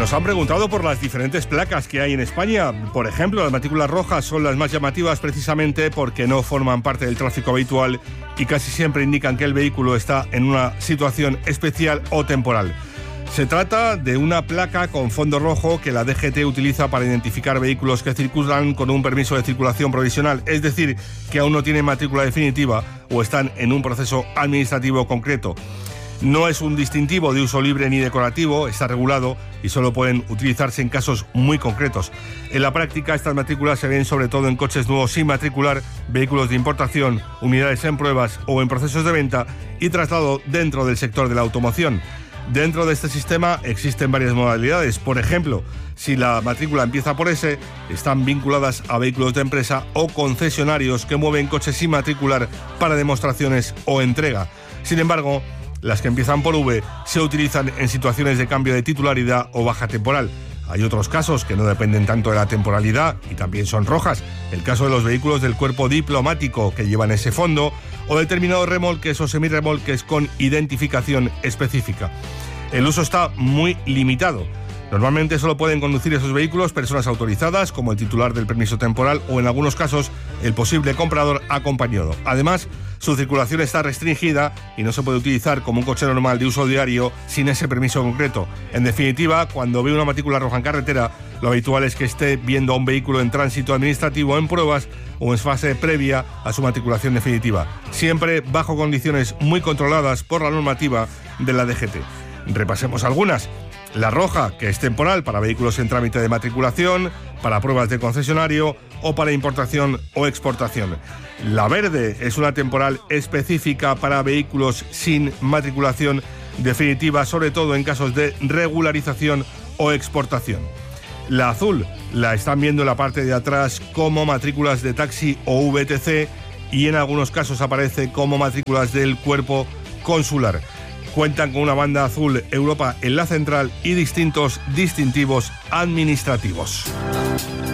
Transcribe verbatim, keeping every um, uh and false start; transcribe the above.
Nos han preguntado por las diferentes placas que hay en España. Por ejemplo, las matrículas rojas son las más llamativas precisamente porque no forman parte del tráfico habitual y casi siempre indican que el vehículo está en una situación especial o temporal. Se trata de una placa con fondo rojo que la D G T utiliza para identificar vehículos que circulan con un permiso de circulación provisional, es decir, que aún no tienen matrícula definitiva o están en un proceso administrativo concreto. No es un distintivo de uso libre ni decorativo, está regulado y solo pueden utilizarse en casos muy concretos. En la práctica, estas matrículas se ven sobre todo en coches nuevos sin matricular, vehículos de importación, unidades en pruebas o en procesos de venta y traslado dentro del sector de la automoción. Dentro de este sistema existen varias modalidades. Por ejemplo, si la matrícula empieza por S, están vinculadas a vehículos de empresa o concesionarios que mueven coches sin matricular para demostraciones o entrega. Sin embargo, las que empiezan por V se utilizan en situaciones de cambio de titularidad o baja temporal. Hay otros casos que no dependen tanto de la temporalidad y también son rojas. El caso de los vehículos del cuerpo diplomático que llevan ese fondo o determinados remolques o semirremolques con identificación específica. El uso está muy limitado. Normalmente solo pueden conducir esos vehículos personas autorizadas, como el titular del permiso temporal o, en algunos casos, el posible comprador acompañado. Además, su circulación está restringida y no se puede utilizar como un coche normal de uso diario sin ese permiso concreto. En definitiva, cuando ve una matrícula roja en carretera, lo habitual es que esté viendo a un vehículo en tránsito administrativo en pruebas o en fase previa a su matriculación definitiva, siempre bajo condiciones muy controladas por la normativa de la D G T. Repasemos algunas. La roja, que es temporal para vehículos en trámite de matriculación, para pruebas de concesionario o para importación o exportación. La verde es una temporal específica para vehículos sin matriculación definitiva, sobre todo en casos de regularización o exportación. La azul la están viendo en la parte de atrás como matrículas de taxi o V T C y en algunos casos aparece como matrículas del cuerpo consular. Cuentan con una banda azul Europa en la central y distintos distintivos administrativos.